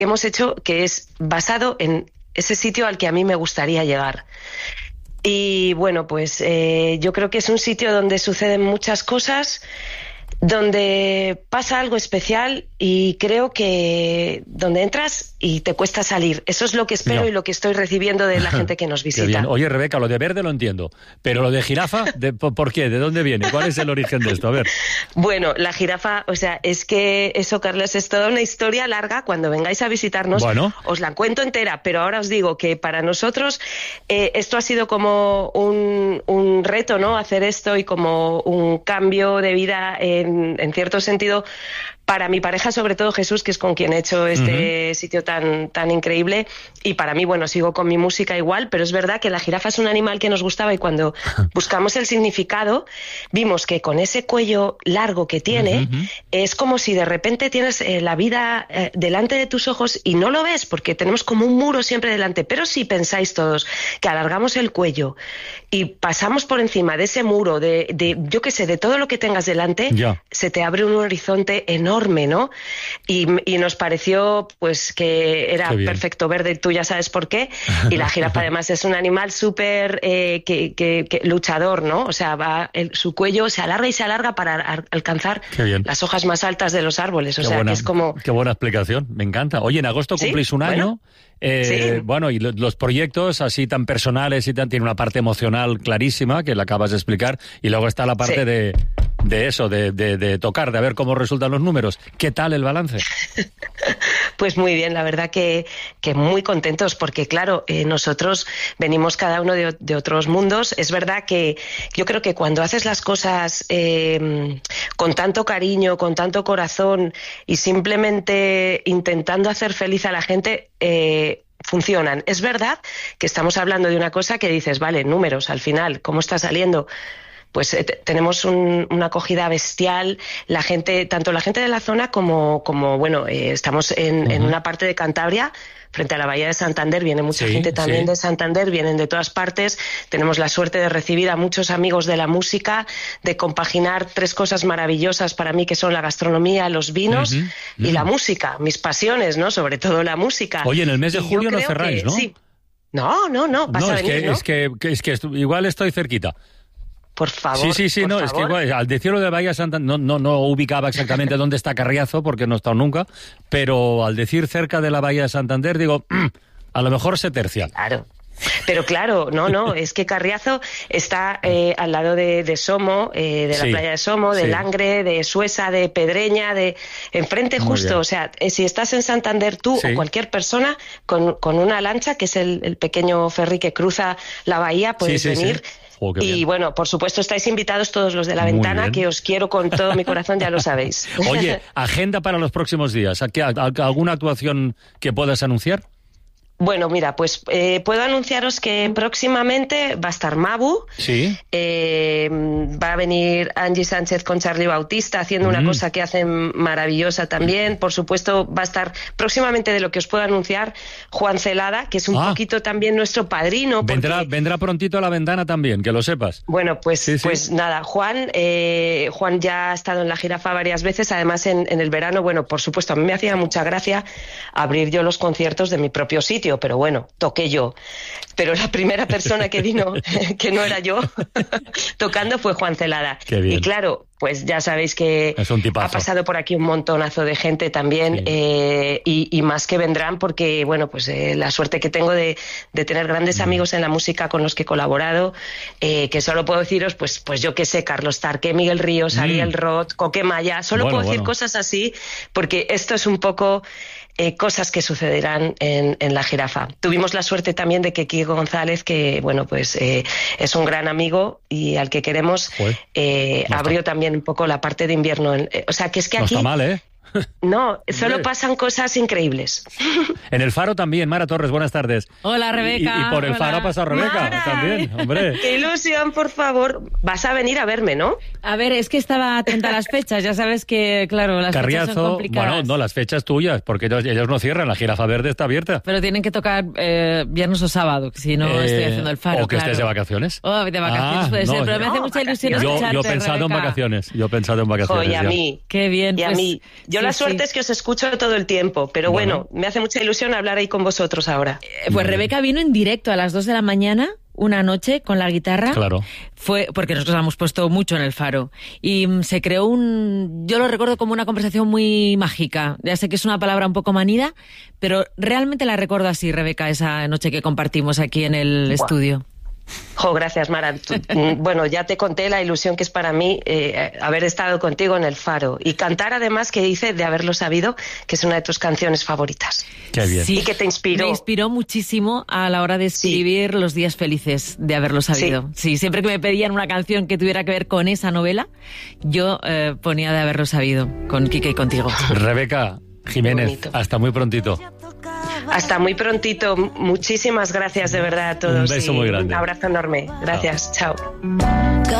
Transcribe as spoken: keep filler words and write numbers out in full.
hemos hecho que es basado en ese sitio al que a mí me gustaría llegar. Y bueno, pues eh, yo creo que es un sitio donde suceden muchas cosas, donde pasa algo especial y creo que donde entras y te cuesta salir. Eso es lo que espero no. y lo que estoy recibiendo de la gente que nos visita. Qué bien. Oye, Rebeca, lo de verde lo entiendo, pero lo de jirafa, de, ¿por qué? ¿De dónde viene? ¿Cuál es el origen de esto? A ver. Bueno, la jirafa, o sea, es que eso, Carlos, es toda una historia larga. Cuando vengáis a visitarnos, bueno. os la cuento entera, pero ahora os digo que para nosotros eh, esto ha sido como un, un reto, ¿no? Hacer esto y como un cambio de vida en en cierto sentido, para mi pareja, sobre todo Jesús, que es con quien he hecho este uh-huh. sitio tan, tan increíble, y para mí, bueno, sigo con mi música igual, pero es verdad que la jirafa es un animal que nos gustaba y cuando buscamos el significado, vimos que con ese cuello largo que tiene, uh-huh. es como si de repente tienes eh, la vida eh, delante de tus ojos y no lo ves, porque tenemos como un muro siempre delante, pero si pensáis todos que alargamos el cuello y pasamos por encima de ese muro, de, de yo qué sé, de todo lo que tengas delante, yeah. se te abre un horizonte enorme, ¿no? Y, y nos pareció pues que era perfecto verde, tú ya sabes por qué, y la jirafa además es un animal súper eh, que, que, que luchador, ¿no? O sea, va el, su cuello se alarga y se alarga para a, alcanzar las hojas más altas de los árboles, o qué sea, buena, que es como... Qué buena explicación, me encanta. Oye, en agosto cumplís ¿Sí? un año... Bueno. Eh, sí. Bueno, y lo, los proyectos así tan personales y tan, tiene una parte emocional clarísima que la acabas de explicar, y luego está la parte sí. de, de eso, de, de, de tocar, de ver cómo resultan los números. ¿Qué tal el balance? Pues muy bien, la verdad que, que muy contentos, porque claro, eh, nosotros venimos cada uno de, de otros mundos. Es verdad que yo creo que cuando haces las cosas eh, con tanto cariño, con tanto corazón y simplemente intentando hacer feliz a la gente, eh, funcionan. Es verdad que estamos hablando de una cosa que dices, vale, números, al final, ¿cómo está saliendo? Pues eh, tenemos un, una acogida bestial, la gente, tanto la gente de la zona como, como bueno, eh, estamos en, uh-huh. en una parte de Cantabria, frente a la Bahía de Santander, viene mucha sí, gente también sí. de Santander, vienen de todas partes, tenemos la suerte de recibir a muchos amigos de la música, de compaginar tres cosas maravillosas para mí que son la gastronomía, los vinos uh-huh. y uh-huh. la música, mis pasiones, ¿no? Sobre todo la música. Oye, en el mes de julio no cerráis, que, ¿no? Sí. No, no, no, vas no, a es venir, que, ¿no? Es que, es que igual estoy cerquita. Por favor. Sí, sí, sí, no, favor. es que igual, al decirlo de Bahía Santander, no, no, no ubicaba exactamente dónde está Carriazo, porque no he estado nunca, pero al decir cerca de la Bahía de Santander, digo, a lo mejor se tercia. Claro. Pero claro, no, no, es que Carriazo está eh, al lado de, de Somo, eh, de la sí, playa de Somo, de sí. Langre, de Suesa, de Pedreña, de enfrente Muy justo, bien. O sea, eh, si estás en Santander tú sí. o cualquier persona con, con una lancha, que es el, el pequeño ferry que cruza la bahía, puedes sí, sí, venir. Sí. Oh, y bien. Bueno, por supuesto estáis invitados todos los de La Ventana, que os quiero con todo mi corazón, ya lo sabéis. Oye, agenda para los próximos días, ¿alguna actuación que puedas anunciar? Bueno, mira, pues eh, puedo anunciaros que próximamente va a estar Mabu, sí. eh, va a venir Angie Sánchez con Charlie Bautista haciendo mm. una cosa que hacen maravillosa también. Por supuesto, va a estar próximamente, de lo que os puedo anunciar, Juan Celada, que es un ah. poquito también nuestro padrino. Vendrá, porque... vendrá prontito a La Ventana también, que lo sepas. Bueno, pues, sí, sí. pues nada, Juan, eh, Juan ya ha estado en La Jirafa varias veces, además en, en el verano, bueno, por supuesto, a mí me hacía mucha gracia abrir yo los conciertos de mi propio sitio, pero bueno, toqué yo. Pero la primera persona que vino, que no era yo, tocando fue Juan Celada. Qué bien. Y claro, pues ya sabéis que ha pasado por aquí un montonazo de gente también, sí. eh, y, y más que vendrán porque, bueno, pues eh, la suerte que tengo de, de tener grandes mm. amigos en la música con los que he colaborado, eh, que solo puedo deciros, pues, pues yo qué sé, Carlos Tarque, Miguel Ríos, mm. Ariel Roth, Coque Maya, solo bueno, puedo decir bueno. cosas así, porque esto es un poco... Eh, cosas que sucederán en, en La Jirafa. Tuvimos la suerte también de que Kiko González, que bueno, pues eh, es un gran amigo y al que queremos, eh, no abrió está. también un poco la parte de invierno. Eh, o sea, que es que no aquí... está mal, ¿eh? No, solo pasan cosas increíbles. En el Faro también, Mara Torres, buenas tardes. Hola, Rebeca. Y, y por el Hola. Faro ha pasado Rebeca Mara. también, hombre. Qué ilusión, por favor. Vas a venir a verme, ¿no? A ver, es que estaba atenta a las fechas, ya sabes que, claro, las Carriazo, fechas son complicadas. Bueno, no, las fechas tuyas, porque ellos, ellos no cierran, La Jirafa Verde está abierta. Pero tienen que tocar eh, viernes o sábado, si no eh, estoy haciendo el Faro, O que claro. estés de vacaciones. Oh, de vacaciones ah, puede no, ser, pero no, me hace mucha ilusión yo, escucharte, Yo he pensado Rebeca. en vacaciones, yo he pensado en vacaciones. Oye, a ya. mí. Qué bien, y pues a mí. Yo sí, la suerte sí. es que os escucho todo el tiempo, pero bueno. bueno, me hace mucha ilusión hablar ahí con vosotros ahora. Eh, pues Rebeca vino en directo a las dos de la mañana, una noche, con la guitarra. Claro. Fue porque nosotros la hemos puesto mucho en el Faro. Y mm, se creó un... Yo lo recuerdo como una conversación muy mágica. Ya sé que es una palabra un poco manida, pero realmente la recuerdo así, Rebeca, esa noche que compartimos aquí en el Buah. estudio. Jo, gracias, Mara. Bueno, ya te conté la ilusión que es para mí eh, haber estado contigo en el Faro y cantar, además, que hice de Haberlo Sabido, que es una de tus canciones favoritas. Qué bien. Sí, y que te inspiró. Me inspiró muchísimo a la hora de escribir sí. Los días felices de Haberlo Sabido. Sí. sí, siempre que me pedían una canción que tuviera que ver con esa novela, yo eh, ponía de Haberlo Sabido, con Quique y contigo. Rebeca Jiménez, hasta muy prontito. Hasta muy prontito. Muchísimas gracias de verdad a todos. Un beso muy grande. Un abrazo enorme. Gracias. Chao. Chao.